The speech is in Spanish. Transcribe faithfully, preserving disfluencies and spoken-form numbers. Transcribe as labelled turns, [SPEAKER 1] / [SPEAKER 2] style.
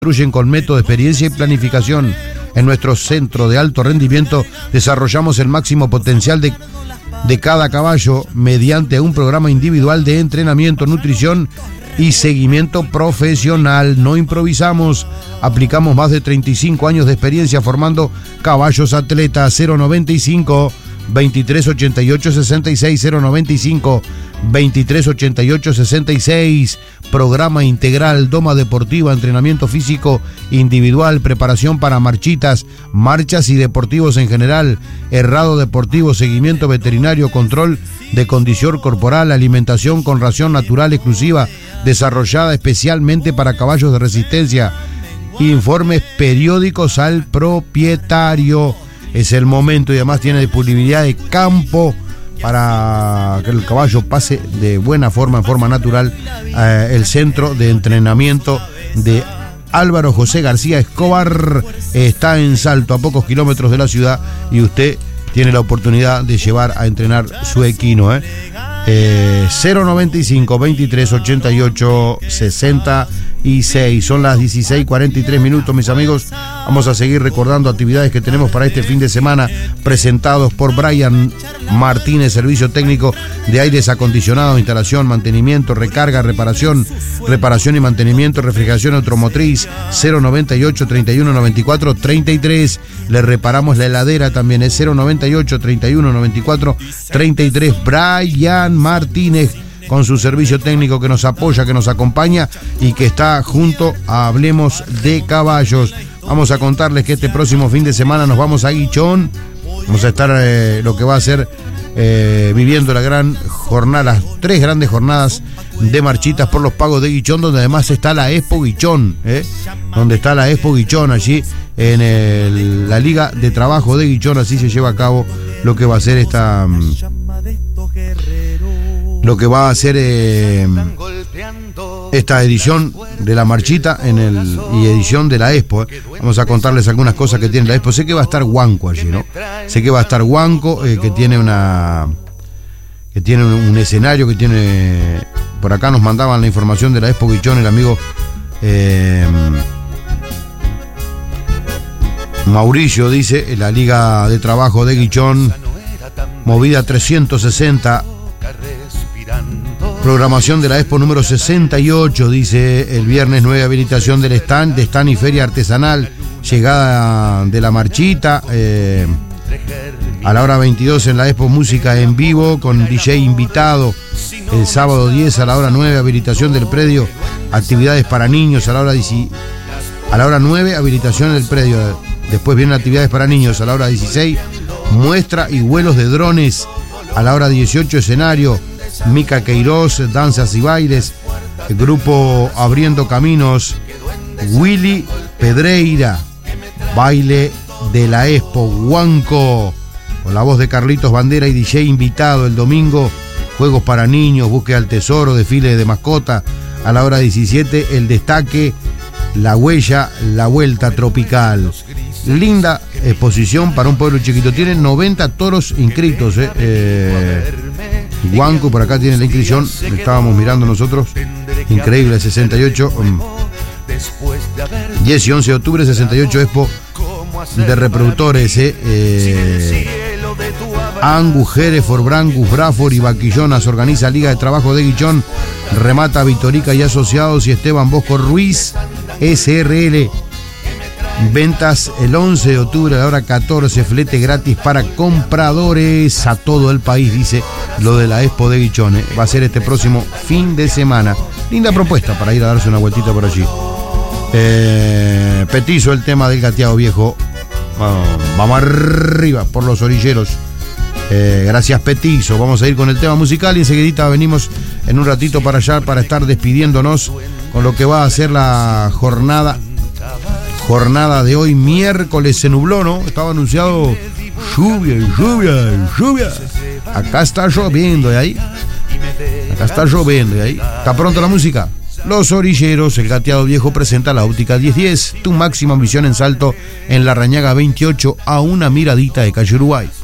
[SPEAKER 1] construyen con método de experiencia y planificación. En nuestro centro de alto rendimiento desarrollamos el máximo potencial de, de cada caballo mediante un programa individual de entrenamiento, nutrición y seguimiento profesional. No improvisamos, aplicamos más de treinta y cinco años de experiencia formando caballos atletas. Cero noventa y cinco, veintitrés ochenta y ocho, sesenta y seis, cero noventa y cinco, veintitrés ochenta y ocho, sesenta y seis. Programa integral, doma deportiva, entrenamiento físico individual, preparación para marchitas, marchas y deportivos en general, herrado deportivo, seguimiento veterinario, control de condición corporal, alimentación con ración natural exclusiva, desarrollada especialmente para caballos de resistencia. Informes periódicos al propietario. Es el momento y además tiene disponibilidad de campo para que el caballo pase de buena forma, en forma natural, eh, el centro de entrenamiento de Álvaro José García Escobar está en Salto, a pocos kilómetros de la ciudad, y usted tiene la oportunidad de llevar a entrenar su equino. ¿eh? Eh, cero noventa y cinco, veintitrés ochenta y ocho, sesenta y seis. Son las dieciséis cuarenta y tres minutos, mis amigos. Vamos a seguir recordando actividades que tenemos para este fin de semana, presentados por Brian Martínez, servicio técnico de aires acondicionados, instalación, mantenimiento, recarga, reparación, reparación y mantenimiento, refrigeración automotriz. Cero noventa y ocho, treinta y uno, noventa y cuatro, treinta y tres. Le reparamos la heladera también, es cero noventa y ocho, treinta y uno, noventa y cuatro, treinta y tres. Brian Martínez, con su servicio técnico que nos apoya, que nos acompaña y que está junto a Hablemos de Caballos. Vamos a contarles que este próximo fin de semana nos vamos a Guichón. Vamos a estar eh, lo que va a ser eh, viviendo la gran jornada, las tres grandes jornadas de marchitas por los pagos de Guichón, donde además está la Expo Guichón, ¿eh? donde está la Expo Guichón, allí en el, la Liga de Trabajo de Guichón. Así se lleva a cabo lo que va a ser esta... lo que va a ser eh, esta edición de la marchita en el, y edición de la Expo. Eh. Vamos a contarles algunas cosas que tiene la Expo. Sé que va a estar Huanco allí, ¿no? Sé que va a estar Huanco, eh, que tiene una que tiene un, un escenario, que tiene... Por acá nos mandaban la información de la Expo Guichón, el amigo eh, Mauricio, dice, la Liga de Trabajo de Guichón, movida trescientos sesenta. Programación de la Expo número sesenta y ocho, dice, el viernes nueve, habilitación del stand, de stand y feria artesanal, llegada de la marchita, eh, a la hora veintidós en la Expo música en vivo con D J invitado, el sábado diez a la hora nueve, habilitación del predio, actividades para niños a la hora diez, a la hora nueve, habilitación del predio, después vienen actividades para niños a la hora dieciséis, muestra y vuelos de drones a la hora dieciocho, escenario, Mica Queiroz, danzas y bailes, el grupo Abriendo Caminos, Willy Pedreira, baile de la Expo, Huanco, con la voz de Carlitos Bandera y D J invitado el domingo, juegos para niños, búsqueda al tesoro, desfile de mascota, a la hora diecisiete, el destaque, la huella, la vuelta tropical. Linda exposición para un pueblo chiquito, tienen noventa toros inscritos, eh, eh Huanco, por acá tiene la inscripción, estábamos mirando nosotros, increíble, sesenta y ocho, diez y once de octubre, sesenta y ocho Expo de reproductores, eh, eh, Angus, Hereford, Brangus, Bradford y Vaquillonas, organiza Liga de Trabajo de Guichón, remata Vitorica y Asociados y Esteban Bosco Ruiz, S R L. Ventas el once de octubre a la hora catorce, flete gratis para compradores a todo el país, dice lo de la Expo de Guichón. ¿eh? Va a ser este próximo fin de semana. Linda propuesta para ir a darse una vueltita por allí. Eh, petizo el tema del gateado viejo. Vamos, vamos arriba por los orilleros. Eh, gracias, Petizo. Vamos a ir con el tema musical y enseguidita venimos en un ratito para allá para estar despidiéndonos con lo que va a ser la jornada. Jornada de hoy, miércoles. Se nubló, ¿no? Estaba anunciado lluvia, lluvia, lluvia. Acá está lloviendo, ¿y ahí? Acá está lloviendo, ¿y ahí? ¿Está pronto la música? Los Orilleros, el gateado viejo presenta la óptica diez diez, tu máxima visión en Salto, en la Rañaga veintiocho, a una miradita de calle Uruguay.